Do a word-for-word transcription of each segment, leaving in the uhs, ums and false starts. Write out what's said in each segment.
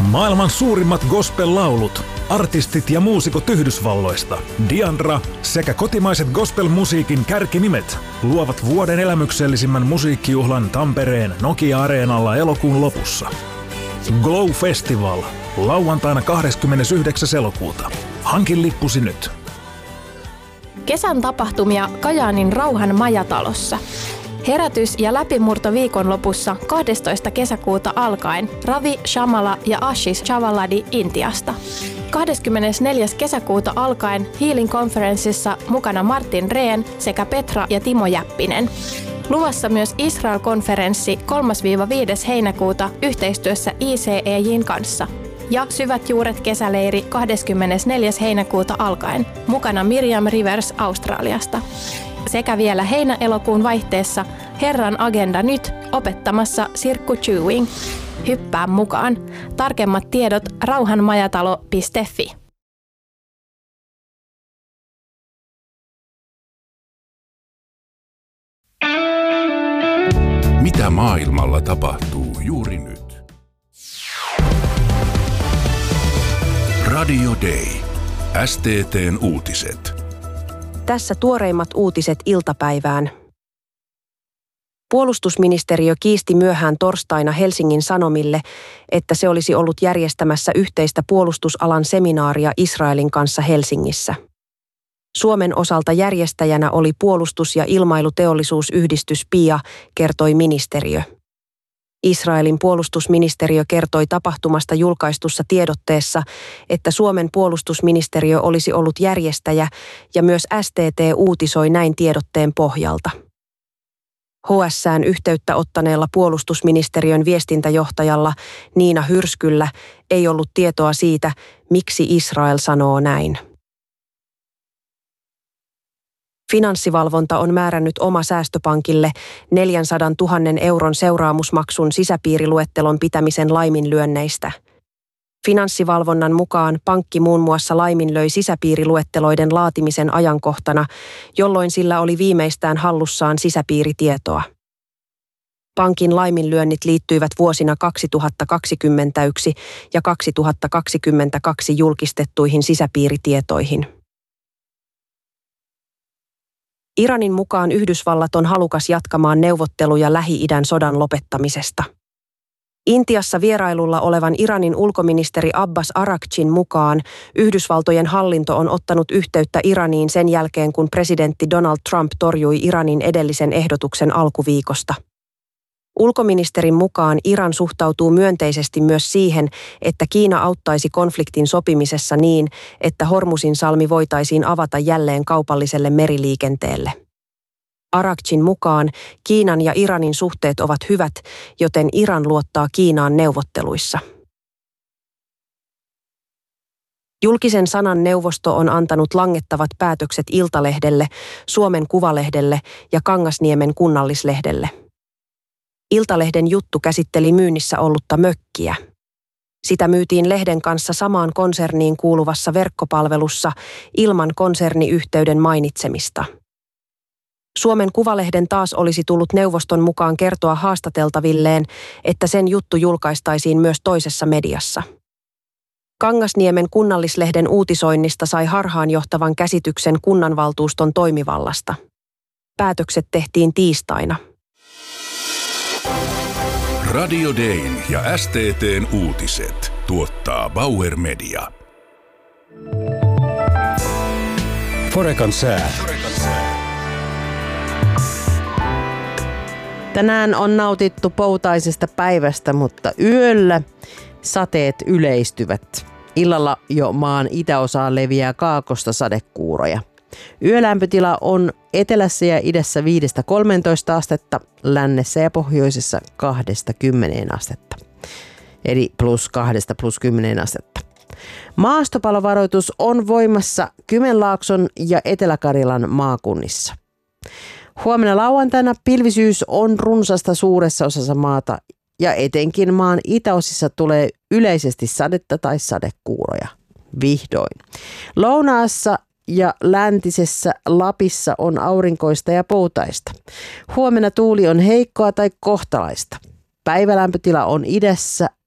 Maailman suurimmat gospel-laulut, artistit ja muusikot Yhdysvalloista, Diandra sekä kotimaiset gospel-musiikin kärkinimet luovat vuoden elämyksellisimmän musiikkijuhlan Tampereen Nokia-areenalla elokuun lopussa. Glow Festival, lauantaina kahdeskymmenesyhdeksäs elokuuta. Hankin lippusi nyt. Kesän tapahtumia Kajaanin Rauhan majatalossa. Herätys- ja läpimurto viikonlopussa kahdestoista kesäkuuta alkaen Ravi Shamala ja Ashish Chavaladi Intiasta. kahdeskymmenesneljäs kesäkuuta alkaen Healing Conferenceissa mukana Martin Rehn sekä Petra ja Timo Jäppinen. Luvassa myös Israel-konferenssi kolmas–viides heinäkuuta yhteistyössä I C E J:n kanssa. Ja Syvät juuret kesäleiri kahdeskymmenesneljäs heinäkuuta alkaen, mukana Miriam Rivers Australiasta. Sekä vielä heinä-elokuun vaihteessa Herran agenda nyt opettamassa Sirkku Chewing. Hyppää mukaan. Tarkemmat tiedot rauhanmajatalo piste fi. Mitä maailmalla tapahtuu juuri nyt? Radio Day. S T T:n uutiset. Tässä tuoreimmat uutiset iltapäivään. Puolustusministeriö kiisti myöhään torstaina Helsingin Sanomille, että se olisi ollut järjestämässä yhteistä puolustusalan seminaaria Israelin kanssa Helsingissä. Suomen osalta järjestäjänä oli puolustus- ja ilmailuteollisuusyhdistys P I A, kertoi ministeriö. Israelin puolustusministeriö kertoi tapahtumasta julkaistussa tiedotteessa, että Suomen puolustusministeriö olisi ollut järjestäjä ja myös S T T uutisoi näin tiedotteen pohjalta. H S:ään yhteyttä ottaneella puolustusministeriön viestintäjohtajalla Niina Hyrskyllä ei ollut tietoa siitä, miksi Israel sanoo näin. Finanssivalvonta on määrännyt oma säästöpankille neljänsadantuhannen euron seuraamusmaksun sisäpiiriluettelon pitämisen laiminlyönneistä. Finanssivalvonnan mukaan pankki muun muassa laiminlöi sisäpiiriluetteloiden laatimisen ajankohtana, jolloin sillä oli viimeistään hallussaan sisäpiiritietoa. Pankin laiminlyönnit liittyivät vuosina kaksituhattakaksikymmentäyksi ja kaksituhattakaksikymmentäkaksi julkistettuihin sisäpiiritietoihin. Iranin mukaan Yhdysvallat on halukas jatkamaan neuvotteluja Lähi-idän sodan lopettamisesta. Intiassa vierailulla olevan Iranin ulkoministeri Abbas Araghchin mukaan Yhdysvaltojen hallinto on ottanut yhteyttä Iraniin sen jälkeen, kun presidentti Donald Trump torjui Iranin edellisen ehdotuksen alkuviikosta. Ulkoministerin mukaan Iran suhtautuu myönteisesti myös siihen, että Kiina auttaisi konfliktin sopimisessa niin, että Hormuzin salmi voitaisiin avata jälleen kaupalliselle meriliikenteelle. Araghchin mukaan Kiinan ja Iranin suhteet ovat hyvät, joten Iran luottaa Kiinaan neuvotteluissa. Julkisen sanan neuvosto on antanut langettavat päätökset Iltalehdelle, Suomen Kuvalehdelle ja Kangasniemen kunnallislehdelle. Iltalehden juttu käsitteli myynnissä ollutta mökkiä. Sitä myytiin lehden kanssa samaan konserniin kuuluvassa verkkopalvelussa ilman konserniyhteyden mainitsemista. Suomen Kuvalehden taas olisi tullut neuvoston mukaan kertoa haastateltavilleen, että sen juttu julkaistaisiin myös toisessa mediassa. Kangasniemen kunnallislehden uutisoinnista sai harhaanjohtavan käsityksen kunnanvaltuuston toimivallasta. Päätökset tehtiin tiistaina. Radio Dayn ja S T T:n uutiset tuottaa Bauer Media. Forekan sää. Tänään on nautittu poutaisesta päivästä, mutta yöllä sateet yleistyvät. Illalla jo maan itäosaan leviää kaakosta sadekuuroja. Yölämpötila on etelässä ja idässä viidestä kolmeentoista astetta, lännessä ja pohjoisessa kahdesta kymmeneen astetta. Eli plus kahdesta plus kymmeneen astetta. Maastopalovaroitus on voimassa Kymenlaakson ja Etelä-Karjalan maakunnissa. Huomenna lauantaina pilvisyys on runsasta suuressa osassa maata ja etenkin maan itäosissa tulee yleisesti sadetta tai sadekuuroja. Vihdoin. Lounaassa ja läntisessä Lapissa on aurinkoista ja poutaista. Huomenna tuuli on heikkoa tai kohtalaista. Päivälämpötila on idässä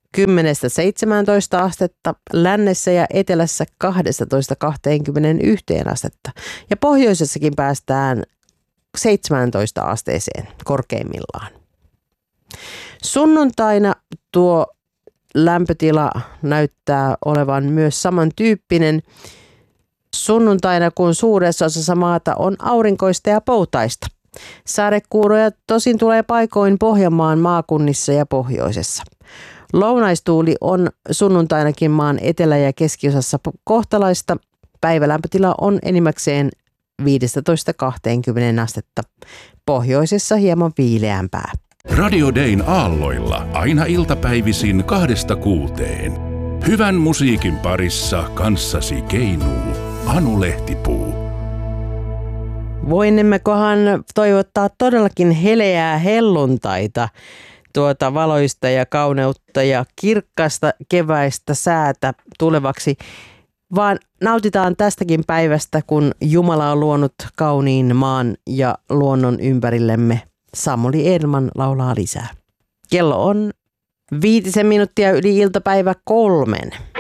kymmenestä seitsemääntoista astetta, lännessä ja etelässä kaksitoista kaksikymmentäyksi astetta. Ja pohjoisessakin päästään seitsemääntoista asteeseen korkeimmillaan. Sunnuntaina tuo lämpötila näyttää olevan myös samantyyppinen. Sunnuntaina, kun suuressa osassa maata on aurinkoista ja poutaista. Sadekuuroja tosin tulee paikoin Pohjanmaan maakunnissa ja pohjoisessa. Lounaistuuli on sunnuntainakin maan etelä- ja keskiosassa kohtalaista. Päivälämpötila on enimmäkseen viisitoista kaksikymmentä astetta. Pohjoisessa hieman viileämpää. Radio Dayn aalloilla aina iltapäivisin kahdesta kuuteen. Hyvän musiikin parissa kanssasi keinuu Anu Lehtipuu. Voinemmekohan toivottaa todellakin heleää helluntaita, tuota valoista ja kauneutta ja kirkkaasta keväistä säätä tulevaksi, vaan nautitaan tästäkin päivästä, kun Jumala on luonut kauniin maan ja luonnon ympärillemme. Samuli Edelman laulaa lisää. Kello on viitisen minuuttia yli iltapäivä kolmen.